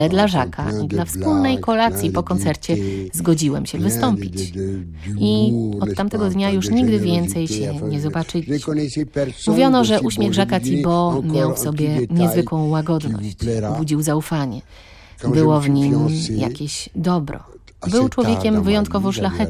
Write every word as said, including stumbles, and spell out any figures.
Dla Jacques'a i dla wspólnej kolacji po koncercie zgodziłem się wystąpić. I od tamtego dnia już nigdy więcej się nie zobaczyliśmy. Mówiono, że uśmiech Jacques'a Thibault miał w sobie niezwykłą łagodność, budził zaufanie. Było w nim jakieś dobro. Był człowiekiem wyjątkowo szlachetnym.